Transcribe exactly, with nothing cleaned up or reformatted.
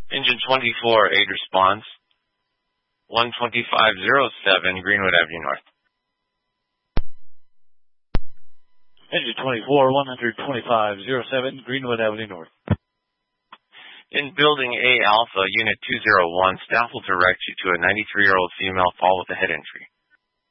Engine twenty-four, aid response. one twenty-five oh seven, Greenwood Avenue North. Engine twenty-four, one twenty-five oh seven, Greenwood Avenue North. In Building A Alpha, Unit two oh one, staff will direct you to a ninety-three-year-old female fall with a head injury.